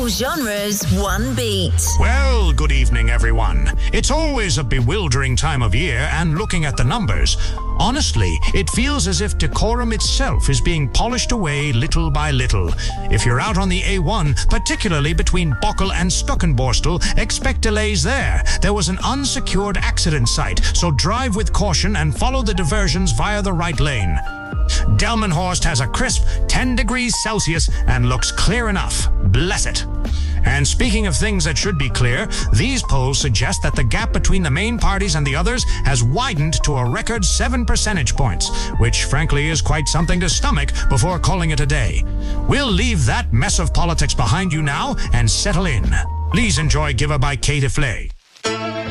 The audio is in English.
All genres, one beat. Well, good evening, everyone. It's always a bewildering time of year, and looking at the numbers, honestly, it feels as if decorum itself is being polished away little by little. If you're out on the A1, particularly between Bokel and Stuckenborstel, expect delays there. There was an unsecured accident site, so drive with caution and follow the diversions via the right lane. Delmenhorst has a crisp 10 degrees Celsius and looks clear enough. Bless it. And speaking of things that should be clear, these polls suggest that the gap between the main parties and the others has widened to a record 7 percentage points, which frankly is quite something to stomach before calling it a day. We'll leave that mess of politics behind you now and settle in. Please enjoy Giver by Kate Flay.